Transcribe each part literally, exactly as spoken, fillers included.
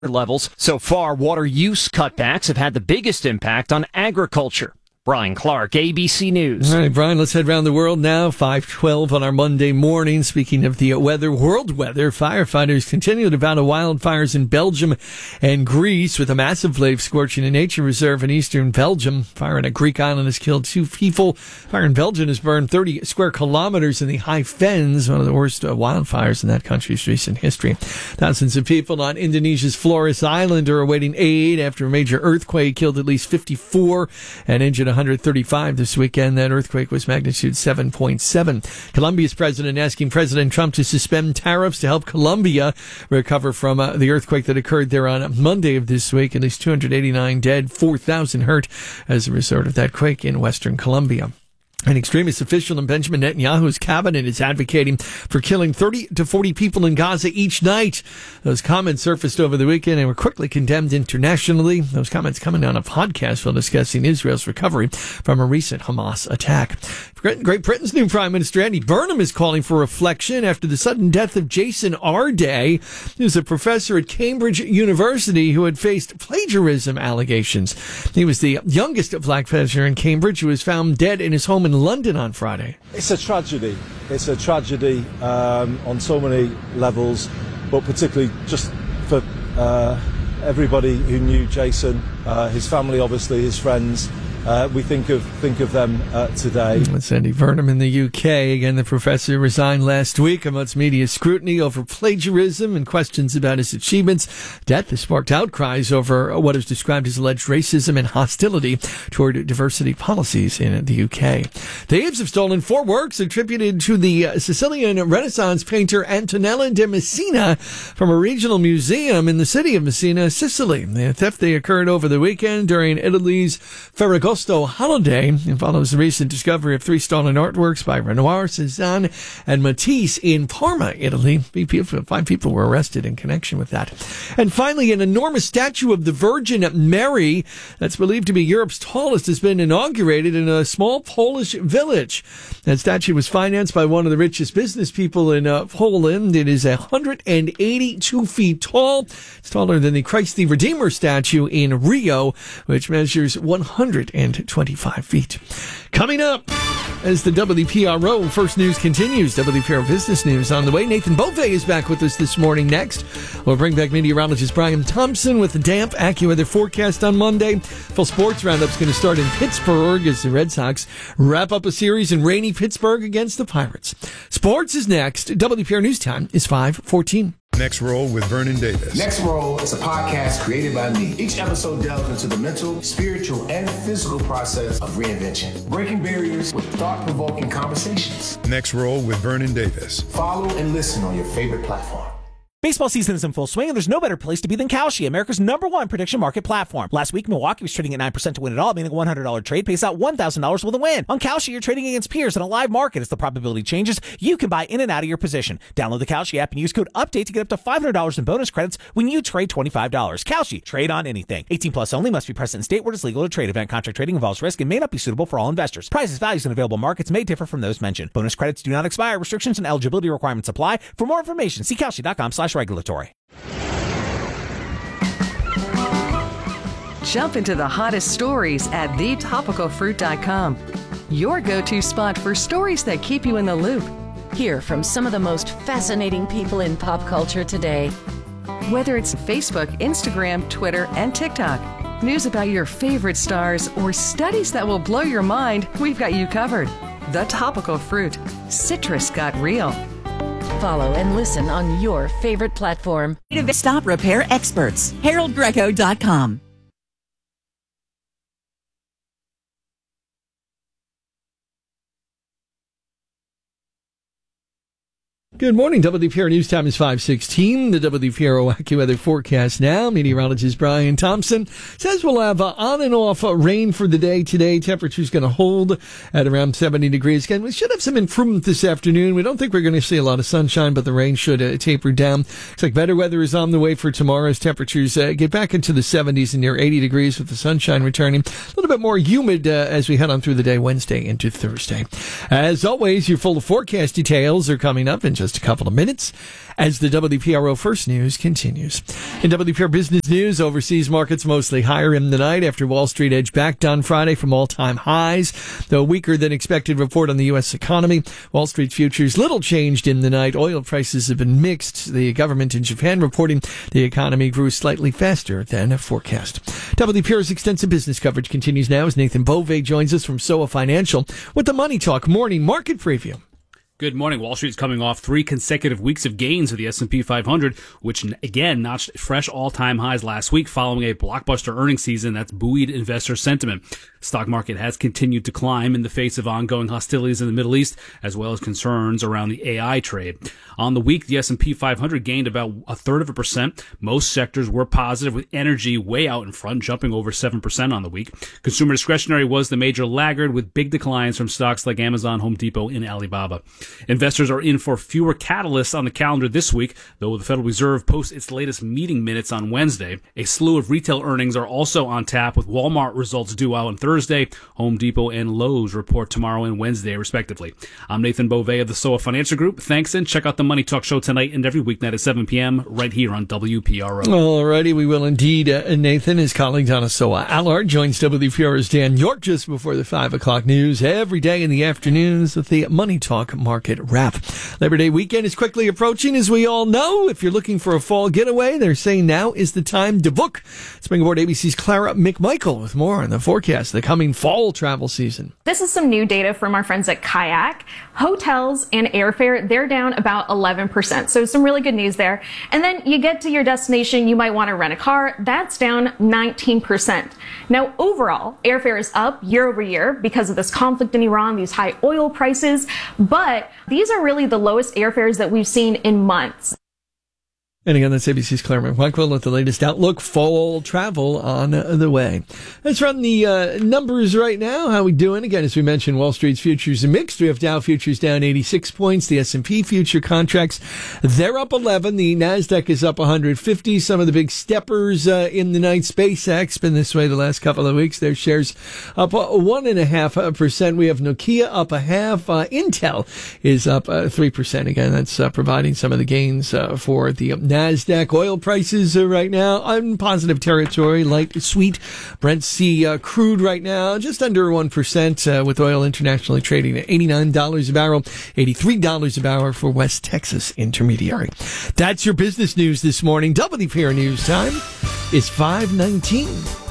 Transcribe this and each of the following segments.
levels. So far, water use cutbacks have had the biggest impact on agriculture. Brian Clark, A B C News. All right, Brian, let's head around the world now. five twelve on our Monday morning. Speaking of the weather, world weather, firefighters continue to battle wildfires in Belgium and Greece with a massive flame scorching a nature reserve in eastern Belgium. Fire on a Greek island has killed two people. Fire in Belgium has burned thirty square kilometers in the High Fens, one of the worst uh, wildfires in that country's recent history. Thousands of people on Indonesia's Flores Island are awaiting aid after a major earthquake killed at least fifty-four and injured one hundred thirty-five this weekend. That earthquake was magnitude seven point seven. Colombia's president asking President Trump to suspend tariffs to help Colombia recover from uh, the earthquake that occurred there on Monday of this week. At least two hundred eighty-nine dead, four thousand hurt as a result of that quake in western Colombia. An extremist official in Benjamin Netanyahu's cabinet is advocating for killing thirty to forty people in Gaza each night. Those comments surfaced over the weekend and were quickly condemned internationally. Those comments coming on a podcast while discussing Israel's recovery from a recent Hamas attack. Great Britain's new Prime Minister Andy Burnham is calling for reflection after the sudden death of Jason Arday, who's a professor at Cambridge University who had faced plagiarism allegations. He was the youngest black professor in Cambridge who was found dead in his home in London on Friday. It's a tragedy. It's a tragedy um, on so many levels, but particularly just for uh, everybody who knew Jason, uh, his family, obviously, his friends. Uh, we think of think of them uh, today. That's Andy Burnham in the U K. Again, the professor resigned last week amidst media scrutiny over plagiarism and questions about his achievements. Death has sparked outcries over what is described as alleged racism and hostility toward diversity policies in the U K. Thieves have stolen four works attributed to the Sicilian Renaissance painter Antonella de Messina from a regional museum in the city of Messina, Sicily. The theft they occurred over the weekend during Italy's Ferragosto holiday and follows the recent discovery of three stolen artworks by Renoir, Cezanne, and Matisse in Parma, Italy. Five people were arrested in connection with that. And finally, an enormous statue of the Virgin Mary that's believed to be Europe's tallest has been inaugurated in a small Polish village. That statue was financed by one of the richest business people in uh, Poland. It is one hundred eighty-two feet tall. It's taller than the Christ the Redeemer statue in Rio, which measures one hundred twenty-five feet. Coming up, as the W P R O First News continues, W P R O Business News on the way. Nathan Beauvais is back with us this morning. Next, we'll bring back meteorologist Brian Thompson with the damp AccuWeather forecast on Monday. Full sports roundup's going to start in Pittsburgh as the Red Sox wrap up a series in rainy Pittsburgh against the Pirates. Sports is next. W P R News time is five fourteen. Next Roll with Vernon Davis. Next Roll is a podcast created by me. Each episode delves into the mental, spiritual, and physical process of reinvention, breaking barriers with thought-provoking conversations. Next Roll with Vernon Davis. Follow and listen on your favorite platform. Baseball season is in full swing, and there's no better place to be than Kalshi, America's number one prediction market platform. Last week, Milwaukee was trading at nine percent to win it all, meaning a one hundred dollars trade pays out one thousand dollars with a win. On Kalshi, you're trading against peers in a live market. As the probability changes, you can buy in and out of your position. Download the Kalshi app and use code UPDATE to get up to five hundred dollars in bonus credits when you trade twenty-five dollars. Kalshi, trade on anything. eighteen plus only, must be present in state where it's legal to trade. Event contract trading involves risk and may not be suitable for all investors. Prices, values, and available markets may differ from those mentioned. Bonus credits do not expire. Restrictions and eligibility requirements apply. For more information, see Kalshi.com slash regulatory. Jump into the hottest stories at the topical fruit dot com. Your go-to spot for stories that keep you in the loop. Hear from some of the most fascinating people in pop culture today. Whether it's Facebook, Instagram, Twitter, and TikTok, news about your favorite stars, or studies that will blow your mind, we've got you covered. The Topical Fruit. Citrus got real. Follow and listen on your favorite platform. Stop Repair Experts. Harold Greco dot com. Good morning. W P R News time is five sixteen. The W P R O AccuWeather forecast now. Meteorologist Brian Thompson says we'll have uh, on and off uh, rain for the day today. Temperature's going to hold at around seventy degrees. Again, we should have some improvement this afternoon. We don't think we're going to see a lot of sunshine, but the rain should uh, taper down. Looks like better weather is on the way for tomorrow as temperatures uh, get back into the seventies and near eighty degrees with the sunshine returning. A little bit more humid uh, as we head on through the day Wednesday into Thursday. As always, your full forecast details are coming up in just just a couple of minutes as the W P R O First News continues. In W P R Business News, overseas markets mostly higher in the night after Wall Street edged back on Friday from all-time highs. Though weaker than expected report on the U S economy, Wall Street futures little changed in the night. Oil prices have been mixed. The government in Japan reporting the economy grew slightly faster than forecast. W P R's extensive business coverage continues now as Nathan Bove joins us from S O A Financial with the Money Talk Morning Market Preview. Good morning. Wall Street's coming off three consecutive weeks of gains for the S and P five hundred, which again notched fresh all-time highs last week following a blockbuster earnings season that's buoyed investor sentiment. Stock market has continued to climb in the face of ongoing hostilities in the Middle East, as well as concerns around the A I trade. On the week, the S and P five hundred gained about a third of a percent. Most sectors were positive, with energy way out in front, jumping over seven percent on the week. Consumer discretionary was the major laggard, with big declines from stocks like Amazon, Home Depot, and Alibaba. Investors are in for fewer catalysts on the calendar this week, though the Federal Reserve posts its latest meeting minutes on Wednesday. A slew of retail earnings are also on tap, with Walmart results due out on Thursday. Home Depot and Lowe's report tomorrow and Wednesday, respectively. I'm Nathan Bove of the S O A Financial Group. Thanks, and check out the Money Talk Show tonight and every weeknight at seven p.m. right here on W P R O. All righty, we will indeed. Uh, Nathan, his colleague Donna Soa Allard joins W P R O's Dan York just before the five o'clock news every day in the afternoons with the Money Talk Market Wrap. Labor Day weekend is quickly approaching, as we all know. If you're looking for a fall getaway, they're saying now is the time to book. Spring aboard A B C's Clara McMichael with more on the forecast of the coming fall travel season. This is some new data from our friends at Kayak. Hotels and airfare, they're down about eleven percent. So some really good news there. And then you get to your destination, you might want to rent a car. That's down nineteen percent. Now, overall, airfare is up year over year because of this conflict in Iran, these high oil prices. But these are really the lowest airfares that we've seen in months. And again, that's A B C's Claire McMichael with the latest outlook. Fall travel on the way. Let's run the uh, numbers right now. How we doing? Again, as we mentioned, Wall Street's futures are mixed. We have Dow futures down eighty-six points. The S and P future contracts, they're up eleven. The NASDAQ is up one hundred fifty. Some of the big steppers uh, in the night. SpaceX been this way the last couple of weeks. Their shares up uh, one and a half percent. We have Nokia up a half. Uh, Intel is up uh, three percent. Again, that's uh, providing some of the gains uh, for the um, NASDAQ. Oil prices are right now in positive territory, light sweet. Brent C uh, crude right now just under one percent, uh, with oil internationally trading at eighty-nine dollars a barrel, eighty-three dollars a barrel for West Texas Intermediary. That's your business news this morning. W P R News time is five nineteen.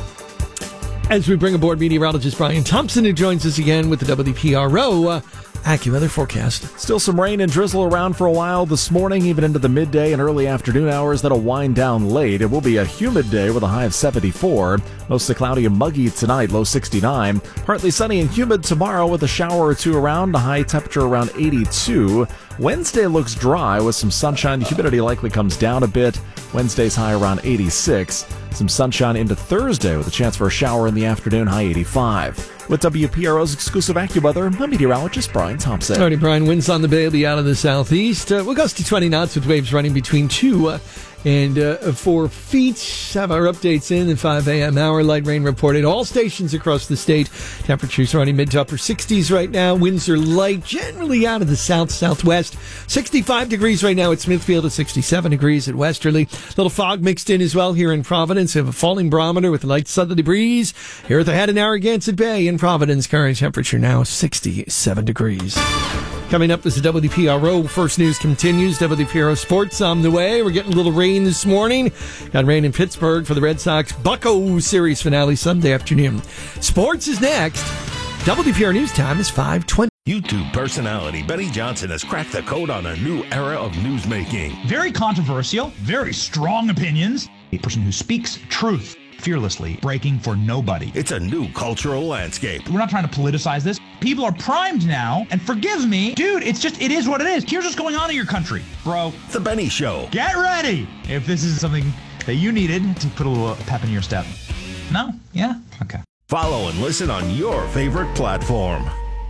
As we bring aboard meteorologist Brian Thompson, who joins us again with the W P R O uh, AccuWeather forecast. Still some rain and drizzle around for a while this morning, even into the midday and early afternoon hours. That'll wind down late. It will be a humid day with a high of seventy-four. Mostly cloudy and muggy tonight, low sixty-nine. Partly sunny and humid tomorrow with a shower or two around, a high temperature around eighty-two. Wednesday looks dry with some sunshine. The humidity likely comes down a bit. Wednesday's high around eighty-six. Some sunshine into Thursday with a chance for a shower in the afternoon, high eighty-five. With W P R O's exclusive AccuWeather, I'm meteorologist Brian Thompson. All right, Brian, winds on the bay will be out of the southeast. Uh, we'll gust to twenty knots with waves running between two uh, and uh, four feet. Have our updates in the five a.m. hour. Light rain reported all stations across the state. Temperatures running mid to upper sixties right now. Winds are light, generally out of the south southwest. sixty-five degrees right now at Smithfield, at sixty-seven degrees at Westerly. Little fog mixed in as well here in Providence. We have a falling barometer with a light southerly breeze. Here at the Head in Narragansett Bay in Providence, current temperature now sixty-seven degrees. Coming up as the W P R O First News continues. W P R O Sports on the way. We're getting a little rain this morning. Got rain in Pittsburgh for the Red Sox Bucco Series finale Sunday afternoon. Sports is next. W P R News time is five twenty. YouTube personality Benny Johnson has cracked the code on a new era of newsmaking. Very controversial, very strong opinions. A person who speaks truth fearlessly, breaking for nobody. It's a new cultural landscape. We're not trying to politicize this. People are primed now, and forgive me, dude, it's just, it is what it is. Here's what's going on in your country, bro. The Benny Show. Get ready if this is something that you needed to put a little pep in your step. No? Yeah? Okay. Follow and listen on your favorite platform.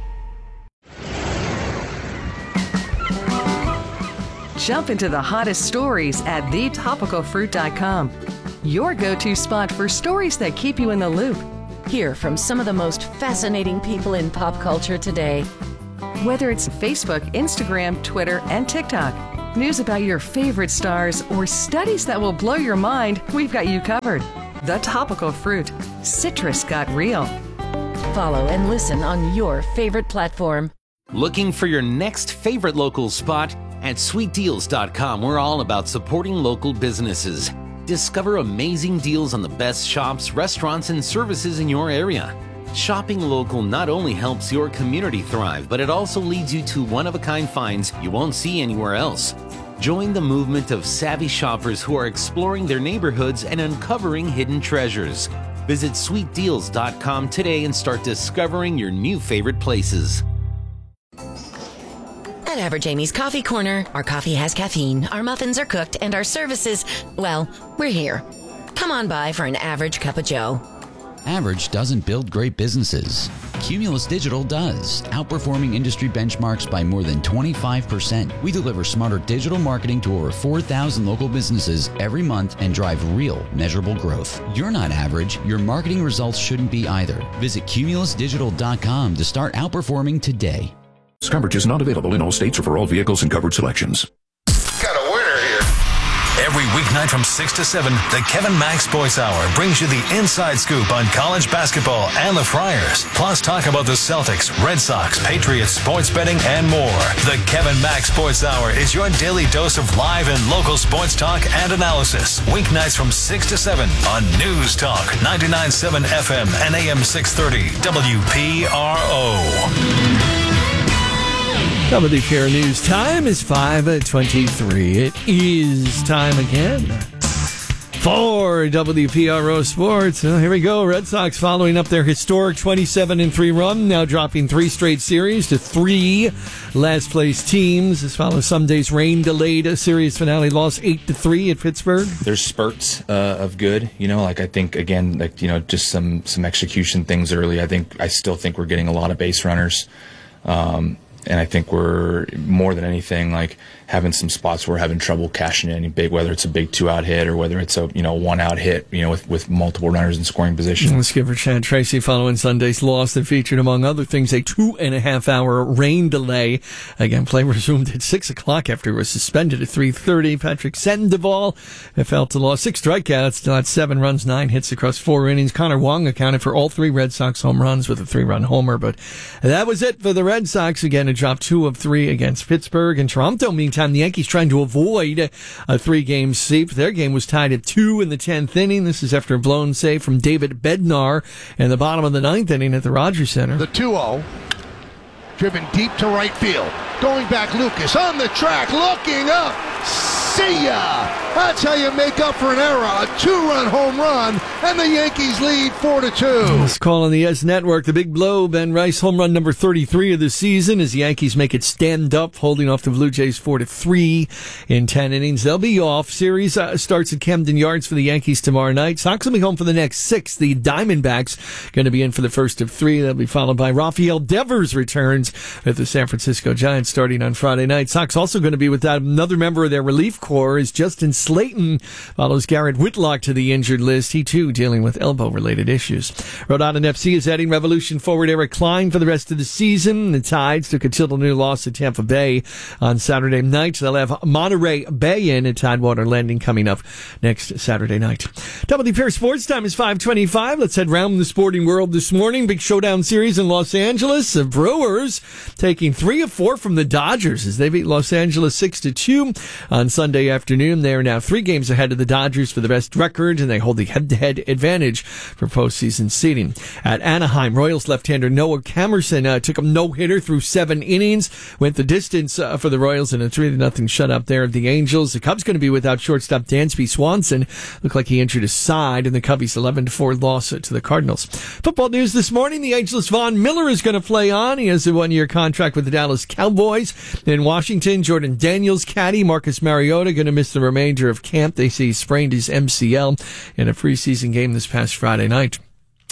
Jump into the hottest stories at the topical fruit dot com. Your go-to spot for stories that keep you in the loop. Hear from some of the most fascinating people in pop culture today. Whether it's Facebook, Instagram, Twitter, and TikTok, News about your favorite stars or studies that will blow your mind, we've got you covered. The Topical Fruit. Citrus got real. Follow and listen on your favorite platform. Looking for your next favorite local spot? At sweet deals dot com, we're all about supporting local businesses. Discover amazing deals on the best shops, restaurants, and services in your area. Shopping local not only helps your community thrive, but it also leads you to one-of-a-kind finds you won't see anywhere else. Join the movement of savvy shoppers who are exploring their neighborhoods and uncovering hidden treasures. Visit sweet deals dot com today and start discovering your new favorite places. At Average Amy's Coffee Corner, our coffee has caffeine, our muffins are cooked, and our services, well, we're here. Come on by for an average cup of joe. Average doesn't build great businesses. Cumulus Digital does, outperforming industry benchmarks by more than twenty-five percent. We deliver smarter digital marketing to over four thousand local businesses every month and drive real, measurable growth. You're not average. Your marketing results shouldn't be either. Visit cumulus digital dot com to start outperforming today. Coverage is not available in all states or for all vehicles and covered selections. Got a winner here. Every weeknight from six to seven, the Kevin Mack Sports Hour brings you the inside scoop on college basketball and the Friars. Plus talk about the Celtics, Red Sox, Patriots, sports betting, and more. The Kevin Mack Sports Hour is your daily dose of live and local sports talk and analysis. Weeknights from six to seven on News Talk, ninety-nine point seven F M and A M six thirty W P R O. W P R News time is five twenty-three. It is time again for W P R O Sports. Well, here we go. Red Sox following up their historic twenty-seven and three run, now dropping three straight series to three last place teams. This follows Sunday's rain-delayed series finale loss eight to three at Pittsburgh. There's spurts uh, of good, you know, like I think, again, like, you know, just some, some execution things early. I think, I still think we're getting a lot of base runners. Um, And I think we're, more than anything, like having some spots where we're having trouble cashing in any big, whether it's a big two-out hit or whether it's a, you know, one-out hit, you know, with, with multiple runners in scoring position. Skipper Chad Tracy following Sunday's loss that featured, among other things, a two-and-a-half-hour rain delay. Again, play resumed at six o'clock after it was suspended at three thirty. Patrick Sandoval fell to loss. Six strikeouts, still had seven runs, nine hits across four innings. Connor Wong accounted for all three Red Sox home runs with a three-run homer, but that was it for the Red Sox. Again, it dropped two of three against Pittsburgh. In Toronto, meantime, the Yankees trying to avoid a three-game sweep. Their game was tied at two in the tenth inning. This is after a blown save from David Bednar in the bottom of the ninth inning at the Rogers Center. The two oh, driven deep to right field. Going back, Lucas on the track, looking up. See ya! That's how you make up for an error. A two-run home run, and the Yankees lead four to two. This call on the S Network. The big blow, Ben Rice, home run number thirty-three of the season as the Yankees make it stand up, holding off the Blue Jays four to three in ten innings. They'll be off. Series uh, starts at Camden Yards for the Yankees tomorrow night. Sox will be home for the next six. The Diamondbacks going to be in for the first of three. They'll be followed by Rafael Devers returns with the San Francisco Giants starting on Friday night. Sox also going to be without another member of their relief corps as Justin Slayton follows Garrett Whitlock to the injured list. He, too, dealing with elbow-related issues. Rhode Island F C is adding Revolution forward Eric Klein for the rest of the season. The Tides took a Tilden-new loss at Tampa Bay on Saturday night. They'll have Monterey Bay in at Tidewater Landing coming up next Saturday night. W P R Sports Time is five twenty-five. Let's head round the sporting world this morning. Big showdown series in Los Angeles. The Brewers taking three of four from the Dodgers as they beat Los Angeles six to two on Sunday afternoon. They are now three games ahead of the Dodgers for the best record, and they hold the head-to-head advantage for postseason seeding. At Anaheim, Royals left-hander Noah Camerson uh, took a no-hitter through seven innings, went the distance uh, for the Royals in a three to nothing shutout there of the Angels. The Cubs going to be without shortstop Dansby Swanson. Looked like he injured his side in the Cubbies' eleven to four loss to the Cardinals. Football news this morning, the ageless Von Miller is going to play on. He has a one-year contract with the Dallas Cowboys. In Washington, Jordan Daniels' caddy, Marcus Mariota, going to miss the remainder of camp. They say he sprained his M C L in a preseason game this past Friday night.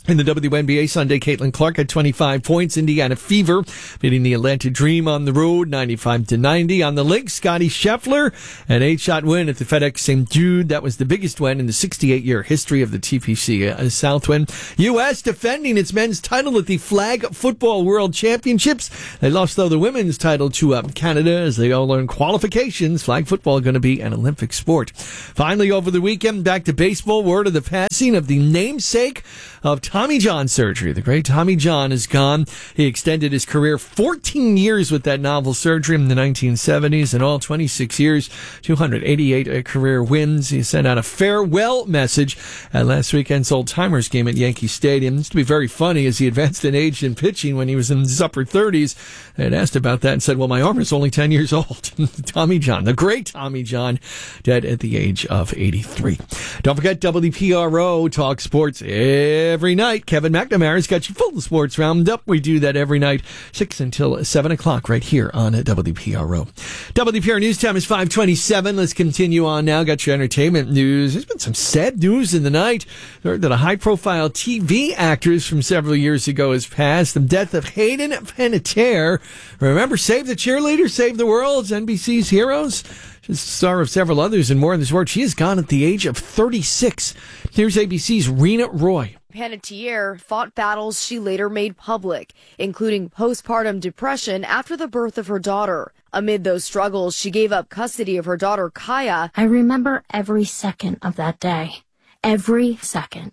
In the W N B A Sunday, Caitlin Clark had twenty-five points. Indiana Fever beating the Atlanta Dream on the road, ninety-five to ninety. On the link, Scotty Scheffler, an eight-shot win at the FedEx Saint Jude. That was the biggest win in the sixty-eight year history of the T P C uh, Southwind. U S defending its men's title at the Flag Football World Championships. They lost, though, the women's title to uh, Canada as they all learn qualifications. Flag football going to be an Olympic sport. Finally, over the weekend, back to baseball. Word of the passing of the namesake of Tommy John surgery. The great Tommy John is gone. He extended his career fourteen years with that novel surgery in the nineteen seventies. In all, twenty-six years, two hundred eighty-eight career wins. He sent out a farewell message at last weekend's Old Timers game at Yankee Stadium. It's to be very funny as he advanced in age in pitching when he was in his upper thirties. They had asked about that and said, well, my arm is only ten years old. Tommy John, the great Tommy John, dead at the age of eighty-three. Don't forget W P R O Talk Sports every night. Kevin McNamara's got you full sports roundup. We do that every night, six until seven o'clock right here on W P R O. W P R News time is five twenty-seven. Let's continue on now. Got your entertainment news. There's been some sad news in the night. Heard that a high-profile T V actress from several years ago has passed. The death of Hayden Panettiere. Remember, Save the Cheerleader, Save the World, N B C's Heroes? She's the star of several others and more in this world. She is gone at the age of thirty-six. Here's A B C's Rena Roy. Panettiere fought battles she later made public, including postpartum depression after the birth of her daughter. Amid those struggles, she gave up custody of her daughter, Kaya. I remember every second of that day. Every second.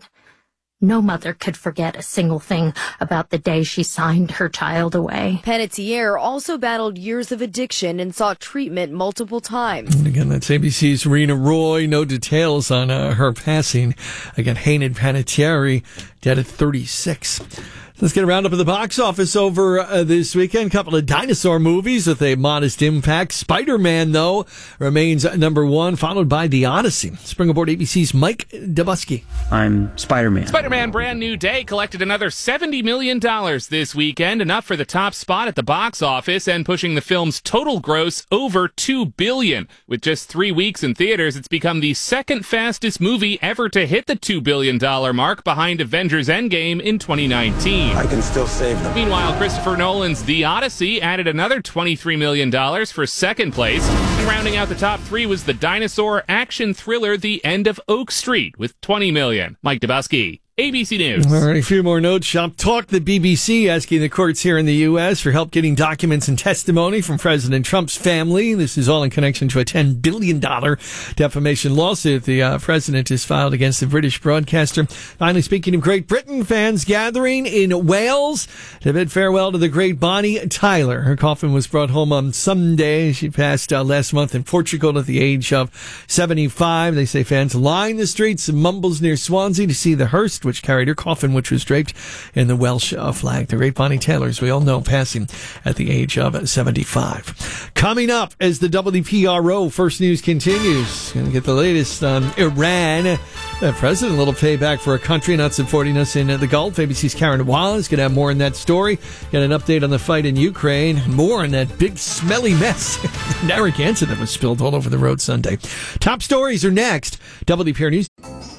No mother could forget a single thing about the day she signed her child away. Panettiere also battled years of addiction and sought treatment multiple times. And again, that's A B C's Rena Roy. No details on uh, her passing. Again, Hayden Panettiere, dead at thirty-six. Let's get a roundup of the box office over uh, this weekend. A couple of dinosaur movies with a modest impact. Spider-Man, though, remains number one, followed by The Odyssey. Spring aboard A B C's Mike Dubusky. I'm Spider-Man. Spider-Man Brand New Day collected another seventy million dollars this weekend, enough for the top spot at the box office and pushing the film's total gross over two billion dollars. With just three weeks in theaters, it's become the second fastest movie ever to hit the two billion dollars mark, behind Avengers Endgame in twenty nineteen. I can still save them. Meanwhile, Christopher Nolan's The Odyssey added another twenty-three million dollars for second place. And rounding out the top three was the dinosaur action thriller The End of Oak Street with twenty million dollars. Mike Dubusky, A B C News. All right, a few more notes. Shop Talk, the B B C, asking the courts here in the U S for help getting documents and testimony from President Trump's family. This is all in connection to a ten billion dollars defamation lawsuit the uh, president has filed against the British broadcaster. Finally, speaking of Great Britain, fans gathering in Wales to bid farewell to the great Bonnie Tyler. Her coffin was brought home on Sunday. She passed uh, last month in Portugal at the age of seventy-five. They say fans line the streets of Mumbles near Swansea to see the hearse, which carried her coffin, which was draped in the Welsh uh, flag. The great Bonnie Tyler, as we all know, passing at the age of seventy-five. Coming up as the W P R O First News continues, going to get the latest on Iran. The president, a little payback for a country not supporting us in uh, the Gulf. A B C's Karen Wallace going to have more on that story. Get an update on the fight in Ukraine. More on that big smelly mess. Narragansett that was spilled all over the road Sunday. Top stories are next. W P R News.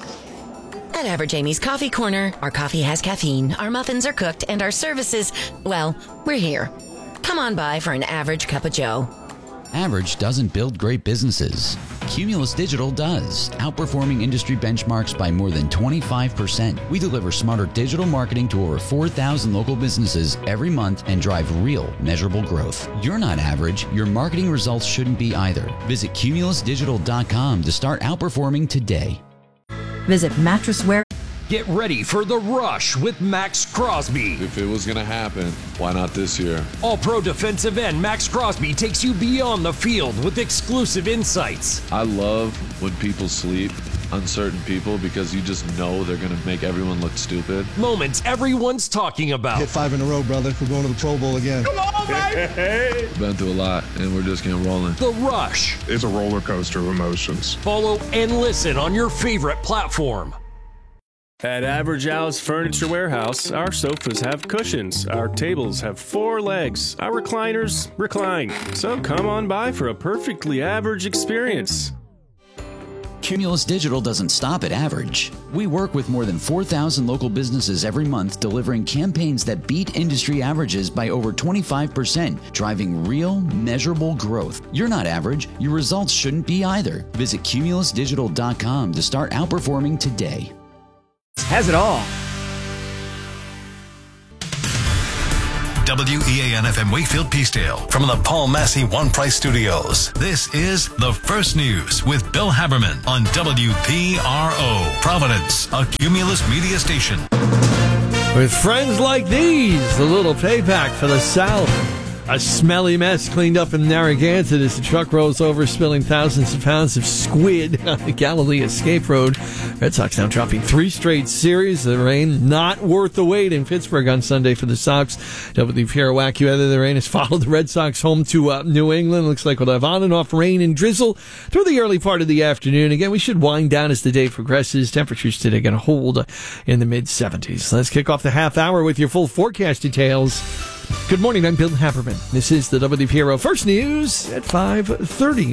At Average Amy's Coffee Corner, our coffee has caffeine, our muffins are cooked, and our services, well, we're here. Come on by for an average cup of joe. Average doesn't build great businesses. Cumulus Digital does, outperforming industry benchmarks by more than twenty-five percent. We deliver smarter digital marketing to over four thousand local businesses every month and drive real, measurable growth. You're not average. Your marketing results shouldn't be either. Visit cumulus digital dot com to start outperforming today. Visit Mattressware. Get ready for the rush with Max Crosby. If it was going to happen, why not this year? All-pro defensive end Max Crosby takes you beyond the field with exclusive insights. I love when people sleep, uncertain people, because you just know they're going to make everyone look stupid. Moments everyone's talking about. Hit five in a row, brother. We're going to the Pro Bowl again. Come on, baby! We've been through a lot, and we're just getting rolling. The Rush. It's a roller coaster of emotions. Follow and listen on your favorite platform. At Average Al's Furniture Warehouse, our sofas have cushions, our tables have four legs, our recliners recline. So come on by for a perfectly average experience. Cumulus Digital doesn't stop at average. We work with more than four thousand local businesses every month, delivering campaigns that beat industry averages by over twenty-five percent, driving real, measurable growth. You're not average. Your results shouldn't be either. Visit cumulus digital dot com to start outperforming today. Has it all. W E A N F M Wakefield Peacedale from the Paul Massey One Price Studios. This is The First News with Bill Haberman on W P R O, Providence, a Cumulus media station. With friends like these, a little payback for the South. A smelly mess cleaned up in Narragansett as the truck rolls over, spilling thousands of pounds of squid on the Galilee Escape Road. Red Sox now dropping three straight series. The rain not worth the wait in Pittsburgh on Sunday for the Sox. W P R O AccuWeather. The rain has followed the Red Sox home to uh, New England. Looks like we'll have on and off rain and drizzle through the early part of the afternoon. Again, we should wind down as the day progresses. Temperatures today going to hold in the mid seventies. Let's kick off the half hour with your full forecast details. Good morning, I'm Bill Haberman. This is the W P R O First News at five thirty.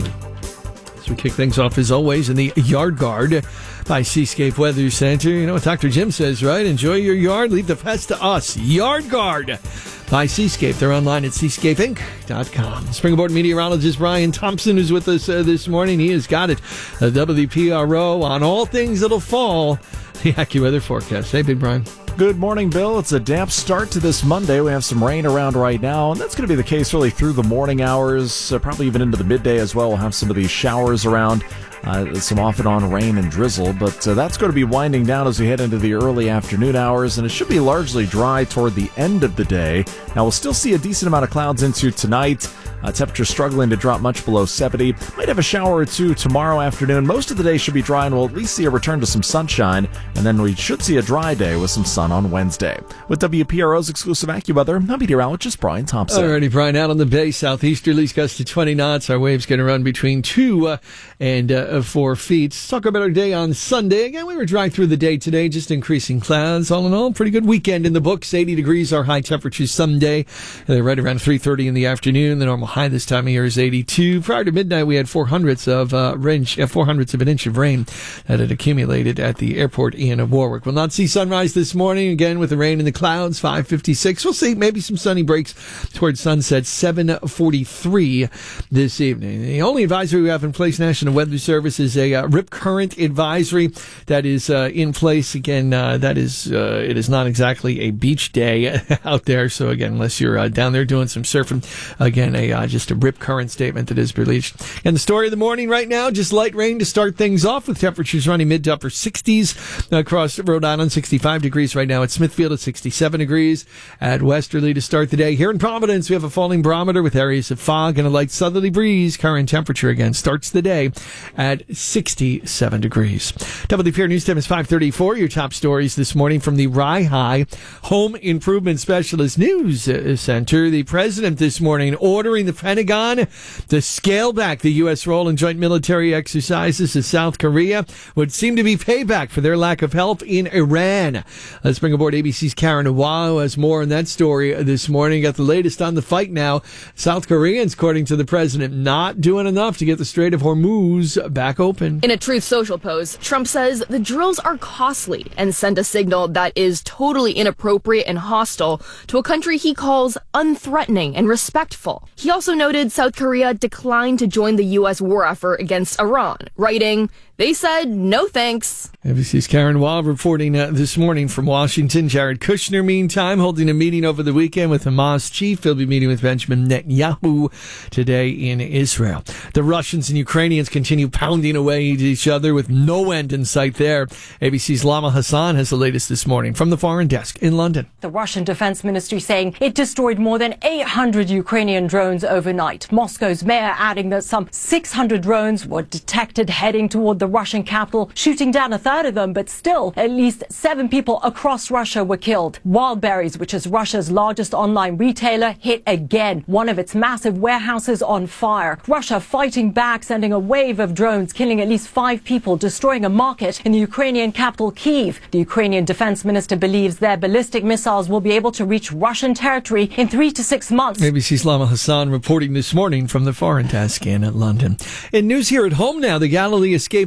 As we kick things off, as always, in the Yard Guard by Seascape Weather Center. You know what Doctor Jim says, right? Enjoy your yard, leave the pest to us. Yard Guard by Seascape. They're online at seascape inc dot com. Springboard meteorologist Brian Thompson is with us uh, this morning. He has got it. Uh, W P R O on all things that'll fall. The AccuWeather forecast. Hey, Big Brian. Good morning, Bill. It's a damp start to this Monday. We have some rain around right now, and that's going to be the case really through the morning hours, uh, probably even into the midday as well. We'll have some of these showers around, uh, some off and on rain and drizzle, but uh, that's going to be winding down as we head into the early afternoon hours, and it should be largely dry toward the end of the day. Now, we'll still see a decent amount of clouds into tonight. Uh, temperature struggling to drop much below seventy. Might have a shower or two tomorrow afternoon. Most of the day should be dry, and we'll at least see a return to some sunshine. And then we should see a dry day with some sun on Wednesday. With W P R O's exclusive AccuWeather, I'm meteorologist Brian Thompson. Alrighty, Brian, out on the bay, southeasterlies gusts to twenty knots. Our waves going to run between two uh, and uh, four feet. Let's talk about our day on Sunday. Again, we were dry through the day today, just increasing clouds. All in all, pretty good weekend in the books. eighty degrees, our high temperatures someday. They're right around three thirty in the afternoon. The normal high this time of year is eighty-two. Prior to midnight, we had four hundredths of uh, range, uh, four hundredths of an inch of rain that had accumulated at the airport in Warwick. We'll not see sunrise this morning. Again, with the rain in the clouds, five fifty-six. We'll see maybe some sunny breaks towards sunset, seven forty-three this evening. The only advisory we have in place, National Weather Service, is a uh, rip current advisory that is uh, in place. Again, uh, that is uh, it is not exactly a beach day out there. So again, unless you're uh, down there doing some surfing, again, a uh, just a rip current statement that is released. And the story of the morning right now, just light rain to start things off, with temperatures running mid to upper sixties across Rhode Island. sixty-five degrees right now at Smithfield, at sixty-seven degrees at Westerly to start the day. Here in Providence, we have a falling barometer with areas of fog and a light southerly breeze. Current temperature again starts the day at sixty-seven degrees. W P R News Time is five thirty-four. Your top stories this morning from the Rye High Home Improvement Specialist News Center. The president this morning ordering the Pentagon to scale back the U S role in joint military exercises as South Korea would seem to be payback for their lack of help in Iran. Let's bring aboard A B C's Karen Awah, who has more on that story this morning. Got the latest on the fight now. South Koreans, according to the president, not doing enough to get the Strait of Hormuz back open. In a Truth Social post, Trump says the drills are costly and send a signal that is totally inappropriate and hostile to a country he calls unthreatening and respectful. He also noted South Korea declined to join the U S war effort against Iran, writing, "They said no thanks." A B C's Karen Wall reporting uh, this morning from Washington. Jared Kushner, meantime, holding a meeting over the weekend with Hamas chief. He'll be meeting with Benjamin Netanyahu today in Israel. The Russians and Ukrainians continue pounding away at each other with no end in sight there. A B C's Lama Hassan has the latest this morning from the Foreign Desk in London. The Russian Defense Ministry saying it destroyed more than eight hundred Ukrainian drones overnight. Moscow's mayor adding that some six hundred drones were detected heading toward the Russian capital, shooting down a third of them, but still at least seven people across Russia were killed. Wildberries, which is Russia's largest online retailer, hit again, one of its massive warehouses on fire. Russia fighting back, sending a wave of drones, killing at least five people, destroying a market in the Ukrainian capital, Kyiv. The Ukrainian defense minister believes their ballistic missiles will be able to reach Russian territory in three to six months. A B C's Lama Hassan reporting this morning from the Foreign Desk in London. In news here at home now, the Galilee Escape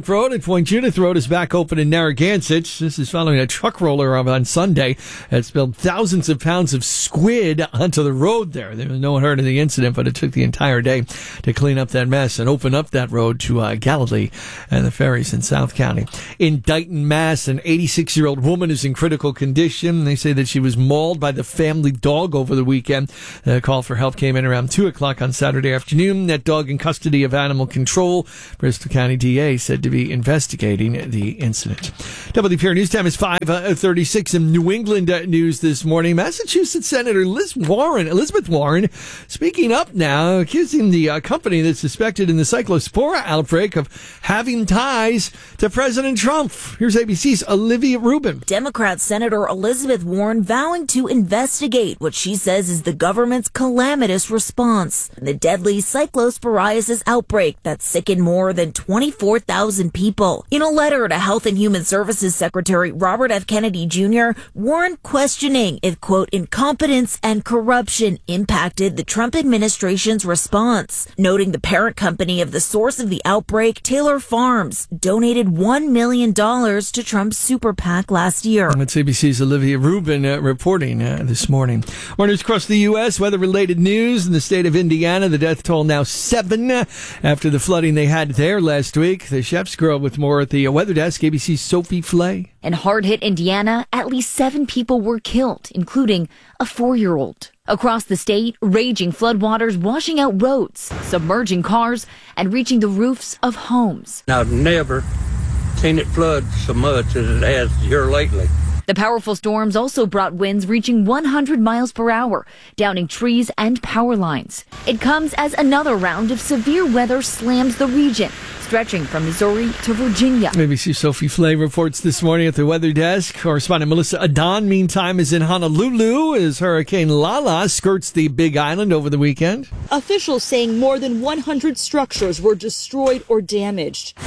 Camp Road and Point Judith Road is back open in Narragansett. This is following a truck roller on Sunday that spilled thousands of pounds of squid onto the road there. There was no one hurt in the incident, but it took the entire day to clean up that mess and open up that road to uh, Galilee and the ferries in South County. In Dighton, Mass, an eighty-six-year-old woman is in critical condition. They say that she was mauled by the family dog over the weekend. The call for help came in around two o'clock on Saturday afternoon. That dog in custody of Animal Control. Bristol County D A said to be investigating the incident. W P R News Time is five thirty-six. In New England uh, news this morning, Massachusetts Senator Liz Warren, Elizabeth Warren speaking up now, accusing the uh, company that's suspected in the Cyclospora outbreak of having ties to President Trump. Here's A B C's Olivia Rubin. Democrat Senator Elizabeth Warren vowing to investigate what she says is the government's calamitous response. The deadly cyclosporiasis outbreak that sickened more than twenty-four thousand people. In a letter to Health and Human Services Secretary Robert F. Kennedy Junior, Warren questioning if, quote, incompetence and corruption impacted the Trump administration's response, noting the parent company of the source of the outbreak, Taylor Farms, donated one million dollars to Trump's super PAC last year. That's A B C's Olivia Rubin uh, reporting uh, this morning. More news across the U S, weather-related news in the state of Indiana. The death toll now seven after the flooding they had there last week. The Chef's Girl with more at the uh, weather desk, A B C's Sophie Flay. In hard-hit Indiana, at least seven people were killed, including a four-year-old. Across the state, raging floodwaters washing out roads, submerging cars, and reaching the roofs of homes. I've never seen it flood so much as it has here lately. The powerful storms also brought winds reaching one hundred miles per hour, downing trees and power lines. It comes as another round of severe weather slams the region, stretching from Missouri to Virginia. A B C Sophie Flay reports this morning at the weather desk. Correspondent Melissa Adon, meantime, is in Honolulu as Hurricane Lala skirts the Big Island over the weekend. Officials saying more than one hundred structures were destroyed or damaged.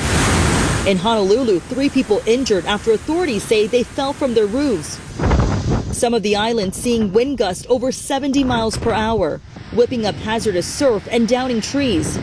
In Honolulu, three people injured after authorities say they fell from their roofs. Some of the island seeing wind gusts over seventy miles per hour, whipping up hazardous surf and downing trees.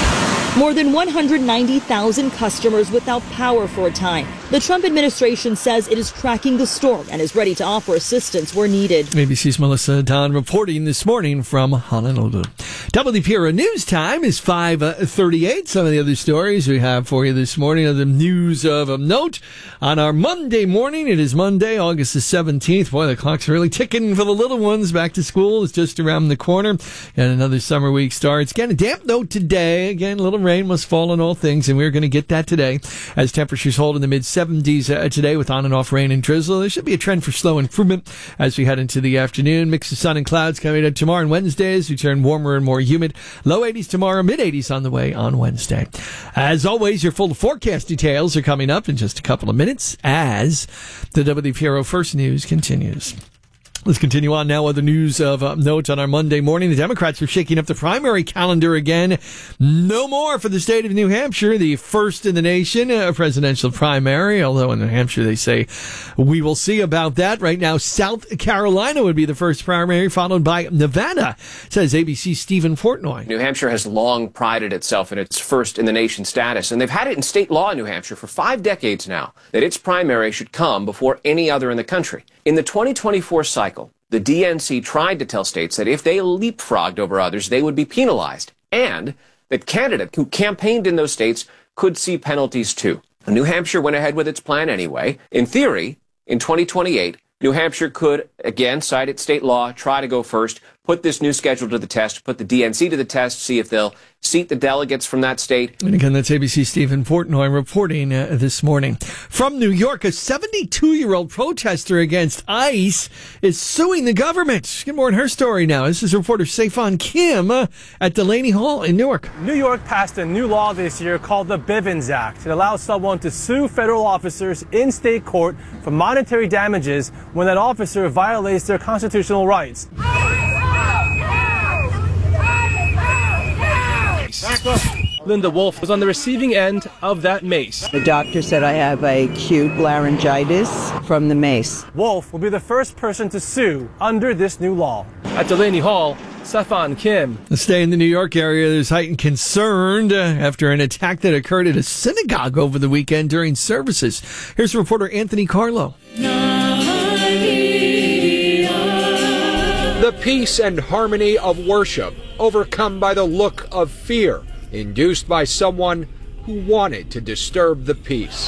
More than one hundred ninety thousand customers without power for a time. The Trump administration says it is tracking the storm and is ready to offer assistance where needed. A B C's Melissa Don reporting this morning from Honolulu. W P R News Time is five thirty-eight. Some of the other stories we have for you this morning are the news of a note on our Monday morning. It is Monday, August the seventeenth. Boy, the clock's really ticking for the little ones. Back to school is just around the corner, and another summer week starts. Again, a damp note today. Again, a little rain must fall on all things, and we're going to get that today as temperatures hold in the mid seventies uh, today with on and off rain and drizzle. There should be a trend for slow improvement as we head into the afternoon. Mix of sun and clouds coming up tomorrow and Wednesdays. We turn warmer and more humid. Low eighties tomorrow, mid eighties on the way on Wednesday. As always, your full forecast details are coming up in just a couple of minutes as the W P R O First News continues. Let's continue on now with the news of uh, note on our Monday morning. The Democrats are shaking up the primary calendar again. No more for the state of New Hampshire, the first in the nation uh, presidential primary, although in New Hampshire they say we will see about that. Right now, South Carolina would be the first primary, followed by Nevada, says A B C's Stephen Portnoy. New Hampshire has long prided itself in its first in the nation status, and they've had it in state law in New Hampshire for five decades now, that its primary should come before any other in the country. In the twenty twenty-four cycle, the D N C tried to tell states that if they leapfrogged over others, they would be penalized, and that candidates who campaigned in those states could see penalties too. New Hampshire went ahead with its plan anyway. In theory, in twenty twenty-eight, New Hampshire could, again, cite its state law, try to go first, put this new schedule to the test, put the D N C to the test, see if they'll seat the delegates from that state. And again, that's A B C's Stephen Portnoy reporting uh, this morning. From New York, a seventy-two-year-old protester against ICE is suing the government. Get more on her story now. This is reporter Saifan Kim uh, at Delaney Hall in Newark. New York passed a new law this year called the Bivens Act. It allows someone to sue federal officers in state court for monetary damages when that officer violates their constitutional rights. Linda Wolf was on the receiving end of that mace. The doctor said I have acute laryngitis from the mace. Wolf will be the first person to sue under this new law. At Delaney Hall, Stefan Kim. Let's stay in the New York area. There's heightened concern after an attack that occurred at a synagogue over the weekend during services. Here's reporter Anthony Carlo. The peace and harmony of worship overcome by the look of fear induced by someone who wanted to disturb the peace.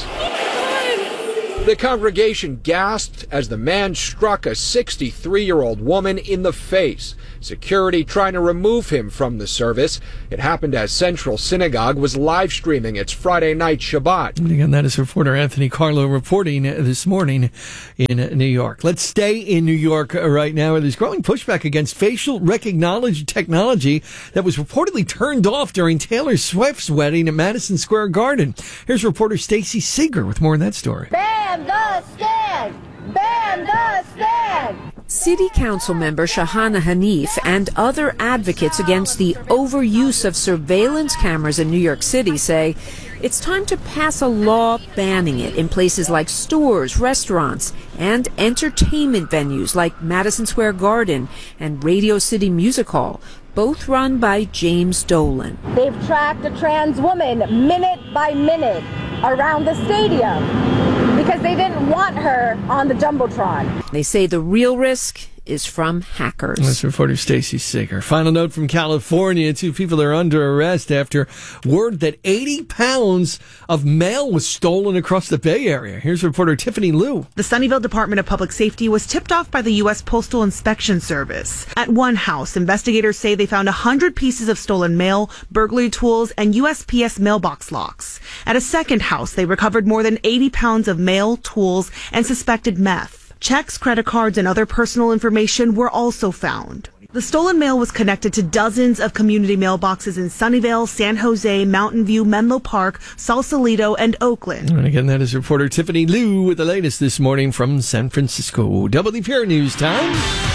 The congregation gasped as the man struck a sixty-three-year-old woman in the face. Security trying to remove him from the service. It happened as Central Synagogue was live streaming its Friday night Shabbat. And again, that is reporter Anthony Carlo reporting this morning in New York. Let's stay in New York right now. There's growing pushback against facial recognition technology that was reportedly turned off during Taylor Swift's wedding at Madison Square Garden. Here's reporter Stacy Seeger with more on that story. Ban the stand! Ban the stand! City Council member Shahana Hanif and other advocates against the overuse of surveillance cameras in New York City say it's time to pass a law banning it in places like stores, restaurants, and entertainment venues like Madison Square Garden and Radio City Music Hall, both run by James Dolan. They've tracked a trans woman minute by minute around the stadium because they didn't want her on the Jumbotron. They say the real risk is from hackers. That's reporter Stacy Seeger. Final note from California. Two people are under arrest after word that eighty pounds of mail was stolen across the Bay Area. Here's reporter Tiffany Liu. The Sunnyvale Department of Public Safety was tipped off by the U S Postal Inspection Service. At one house, investigators say they found one hundred pieces of stolen mail, burglary tools, and U S P S mailbox locks. At a second house, they recovered more than eighty pounds of mail, tools, and suspected meth. Checks, credit cards, and other personal information were also found. The stolen mail was connected to dozens of community mailboxes in Sunnyvale, San Jose, Mountain View, Menlo Park, Sausalito, and Oakland. And again, that is reporter Tiffany Liu with the latest this morning from San Francisco. W P R News Time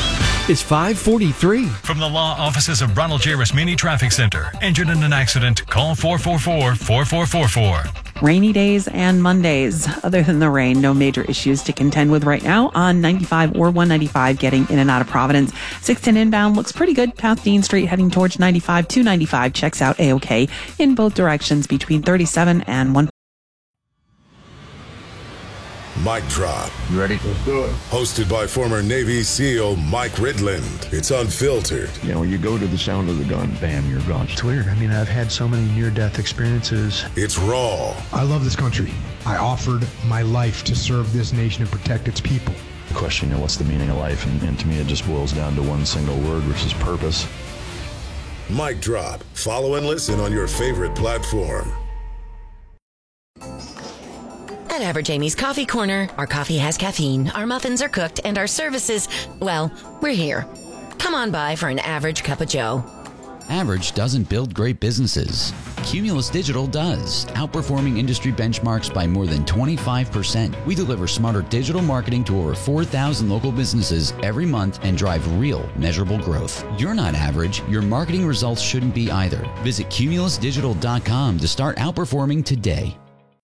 is five forty-three. From the law offices of Ronald J. Rasmini Traffic Center. Injured in an accident? Call four four four, four four four four. Rainy days and Mondays. Other than the rain, no major issues to contend with right now on ninety-five or one ninety-five getting in and out of Providence. six ten inbound looks pretty good past Dean Street heading towards ninety-five. two ninety-five checks out A-OK in both directions between thirty-seven and one. Mic Drop. You ready? Let's do it. Hosted by former Navy SEAL Mike Ridland. It's unfiltered. You know, you go to the sound of the gun, bam, you're gone. It's weird. I mean, I've had so many near-death experiences. It's raw. I love this country. I offered my life to serve this nation and protect its people. The question, you know, what's the meaning of life? And, and to me, it just boils down to one single word, which is purpose. Mic Drop. Follow and listen on your favorite platform. At Average Amy's Coffee Corner, our coffee has caffeine, our muffins are cooked, and our services, well, we're here. Come on by for an average cup of joe. Average doesn't build great businesses. Cumulus Digital does, outperforming industry benchmarks by more than twenty-five percent. We deliver smarter digital marketing to over four thousand local businesses every month and drive real, measurable growth. You're not average. Your marketing results shouldn't be either. Visit cumulus digital dot com to start outperforming today.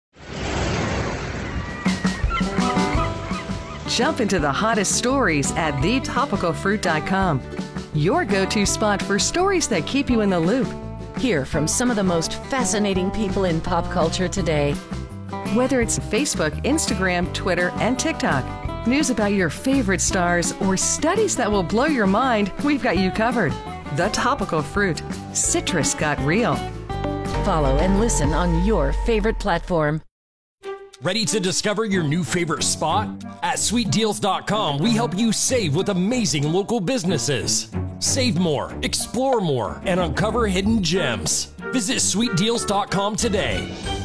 Jump into the hottest stories at the topical fruit dot com. Your go-to spot for stories that keep you in the loop. Hear from some of the most fascinating people in pop culture today. Whether it's Facebook, Instagram, Twitter, and TikTok, news about your favorite stars, or studies that will blow your mind, we've got you covered. The Topical Fruit. Citrus got real. Follow and listen on your favorite platform. Ready to discover your new favorite spot? At sweet deals dot com, we help you save with amazing local businesses. Save more, explore more, and uncover hidden gems. Visit sweet deals dot com today.